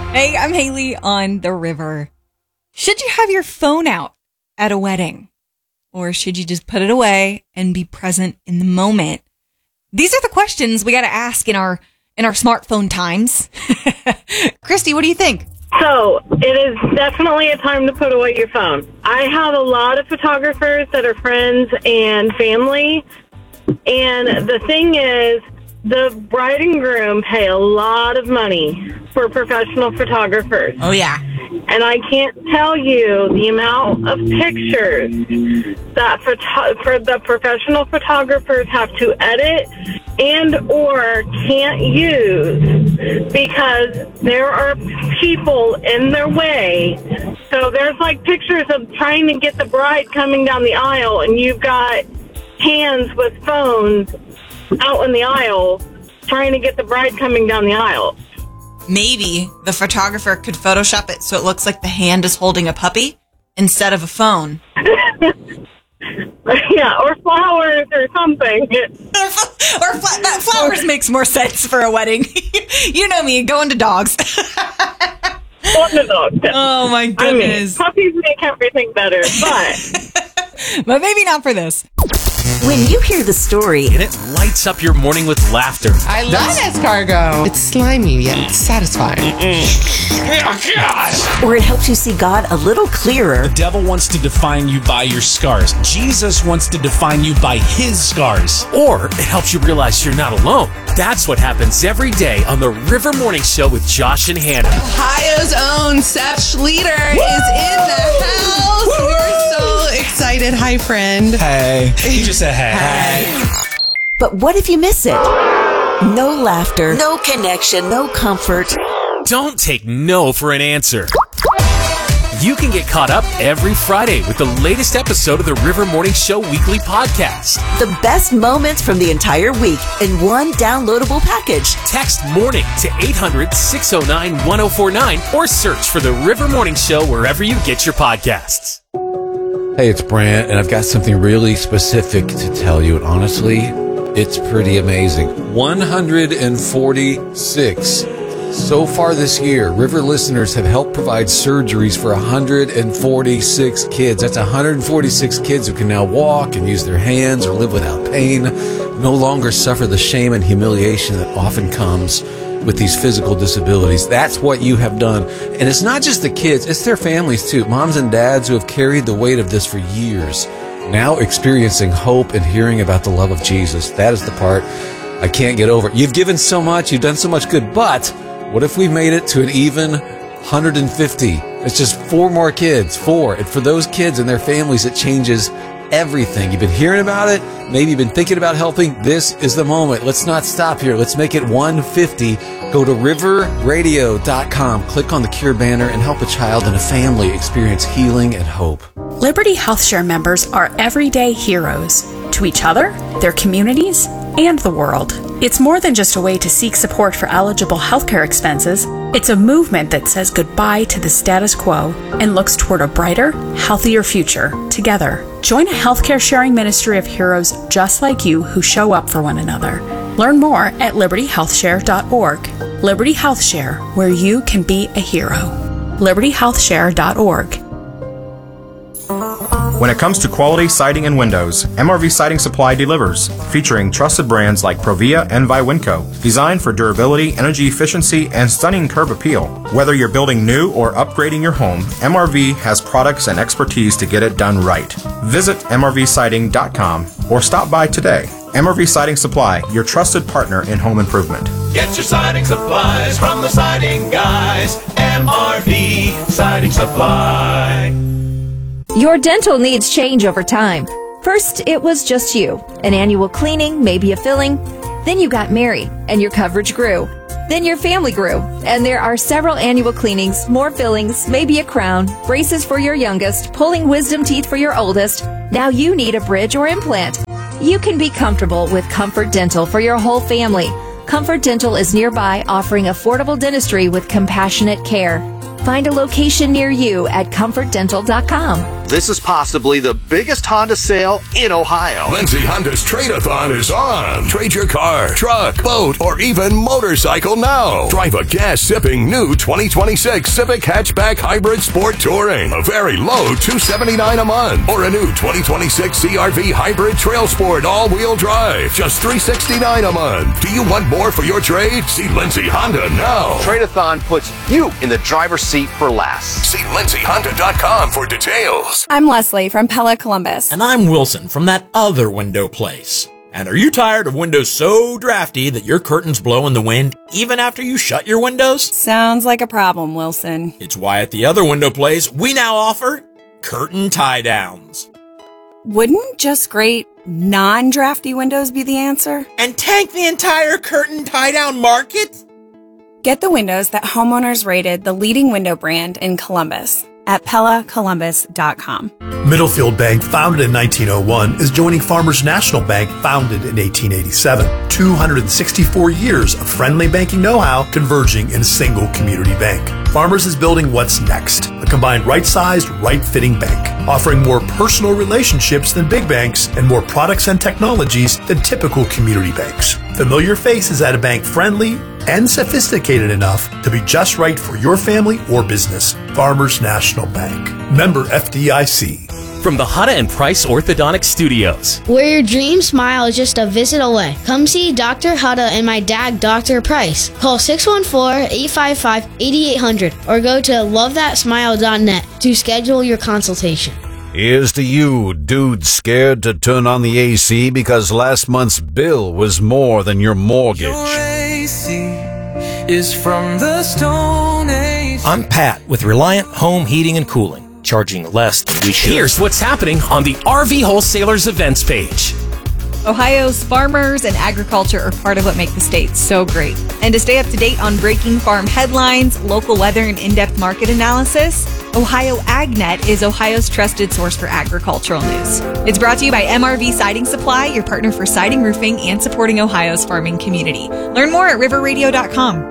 Hey, I'm Haley on the river. Should you have your phone out at a wedding? Or should you just put it away and be present in the moment? These are the questions we got to ask in our smartphone times. Christy, what do you think? So, it is definitely a time to put away your phone. I have a lot of photographers that are friends and family, and the thing is, the bride and groom pay a lot of money for professional photographers. Oh, yeah. And I can't tell you the amount of pictures that for the professional photographers have to edit and or can't use because there are people in their way. So there's like pictures of trying to get the bride coming down the aisle, and you've got hands with phones out in the aisle trying to get the bride coming down the aisle. Maybe the photographer could Photoshop it so it looks like the hand is holding a puppy instead of a phone. Yeah, or flowers or something. Flowers makes more sense for a wedding. You know me, going to dogs. Oh, my goodness. I mean, puppies make everything better, but maybe not for this. When you hear the story, and it lights up your morning with laughter. I love escargot. It's slimy yet satisfying. Or it helps you see God a little clearer. The devil wants to define you by your scars. Jesus wants to define you by his scars. Or it helps you realize you're not alone. That's what happens every day on the River Morning Show with Josh and Hannah. Ohio's own Seth Schleter is in the house. We're so excited. Hi, friend. Hey. He just said hey. But what if you miss it? No laughter, no connection, no comfort. Don't take no for an answer. You can get caught up every Friday with the latest episode of the River Morning Show weekly podcast. The best moments from the entire week in one downloadable package. Text MORNING to 800-609-1049 or search for the River Morning Show wherever you get your podcasts. Hey, it's Brant, and I've got something really specific to tell you. And honestly, it's pretty amazing. 146. So far this year, River listeners have helped provide surgeries for 146 kids. That's 146 kids who can now walk and use their hands or live without pain, no longer suffer the shame and humiliation that often comes with these physical disabilities. That's what you have done. And it's not just the kids, it's their families too. Moms and dads who have carried the weight of this for years, now experiencing hope and hearing about the love of Jesus. That is the part I can't get over. You've given so much, you've done so much good, but what if we made it to an even 150? It's just 4 more kids, 4. And for those kids and their families, it changes everything. You've been hearing about it. Maybe you've been thinking about helping. This is the moment. Let's not stop here. Let's make it 150. Go to riverradio.com, click on the Cure banner, and help a child and a family experience healing and hope. Liberty HealthShare members are everyday heroes to each other, their communities, and the world. It's more than just a way to seek support for eligible healthcare expenses. It's a movement that says goodbye to the status quo and looks toward a brighter, healthier future together. Join a healthcare sharing ministry of heroes just like you who show up for one another. Learn more at libertyhealthshare.org. Liberty HealthShare, where you can be a hero. libertyhealthshare.org. When it comes to quality siding and windows, MRV Siding Supply delivers, featuring trusted brands like Provia and Viwinco, designed for durability, energy efficiency, and stunning curb appeal. Whether you're building new or upgrading your home, MRV has products and expertise to get it done right. Visit mrvsiding.com or stop by today. MRV Siding Supply, your trusted partner in home improvement. Get your siding supplies from the siding guys. MRV Siding Supply. Your dental needs change over time. First, it was just you. An annual cleaning, maybe a filling. Then you got married, and your coverage grew. Then your family grew, and there are several annual cleanings, more fillings, maybe a crown, braces for your youngest, pulling wisdom teeth for your oldest. Now you need a bridge or implant. You can be comfortable with Comfort Dental for your whole family. Comfort Dental is nearby, offering affordable dentistry with compassionate care. Find a location near you at comfortdental.com. This is possibly the biggest Honda sale in Ohio. Lindsay Honda's Trade-A-Thon is on. Trade your car, truck, boat, or even motorcycle now. Drive a gas-sipping new 2026 Civic Hatchback Hybrid Sport Touring. A very low $279 a month. Or a new 2026 CR-V Hybrid Trail Sport all-wheel drive. Just $369 a month. Do you want more for your trade? See Lindsay Honda now. Trade-A-Thon puts you in the driver's seat for less. See lindsayhonda.com for details. I'm Leslie from Pella Columbus. And I'm Wilson from that other window place. And are you tired of windows so drafty that your curtains blow in the wind even after you shut your windows? Sounds like a problem, Wilson. It's why at the other window place, we now offer curtain tie-downs. Wouldn't just great non-drafty windows be the answer? And tank the entire curtain tie-down market? Get the windows that homeowners rated the leading window brand in Columbus at PellaColumbus.com. Middlefield Bank, founded in 1901, is joining Farmers National Bank, founded in 1887. 264 years of friendly banking know-how converging in a single community bank. Farmers is building what's next, a combined right-sized, right-fitting bank, offering more personal relationships than big banks and more products and technologies than typical community banks. Familiar faces at a bank friendly and sophisticated enough to be just right for your family or business. Farmers National Bank. Member FDIC. From the Hutta and Price Orthodontic Studios, where your dream smile is just a visit away. Come see Dr. Hutta and my dad, Dr. Price. Call 614-855-8800 or go to lovethatsmile.net to schedule your consultation. Here's to you, dude scared to turn on the AC because last month's bill was more than your mortgage. Your AC is from the Stone Age. I'm Pat with Reliant Home Heating and Cooling, charging less than we should. Here's what's happening on the RV Wholesalers events page. Ohio's farmers and agriculture are part of what make the state so great. And to stay up to date on breaking farm headlines, local weather, and in-depth market analysis, Ohio AgNet is Ohio's trusted source for agricultural news. It's brought to you by MRV Siding Supply, your partner for siding, roofing, and supporting Ohio's farming community. Learn more at riverradio.com.